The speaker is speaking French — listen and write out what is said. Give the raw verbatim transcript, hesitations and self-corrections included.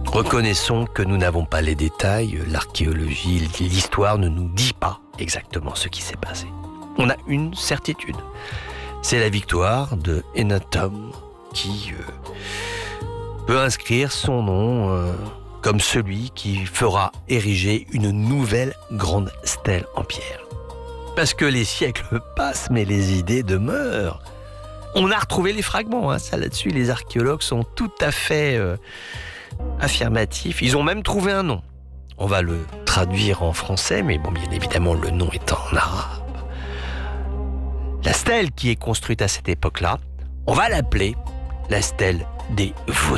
Reconnaissons que nous n'avons pas les détails, l'archéologie, l'histoire ne nous dit pas exactement ce qui s'est passé. On a une certitude, c'est la victoire de Enatom qui euh, peut inscrire son nom euh, comme celui qui fera ériger une nouvelle grande stèle en pierre. Parce que les siècles passent, mais les idées demeurent. On a retrouvé les fragments, hein, ça là-dessus, les archéologues sont tout à fait euh, affirmatifs. Ils ont même trouvé un nom. On va le traduire en français, mais bon, bien évidemment, le nom est en arabe. La stèle qui est construite à cette époque-là, on va l'appeler la stèle des Vautours.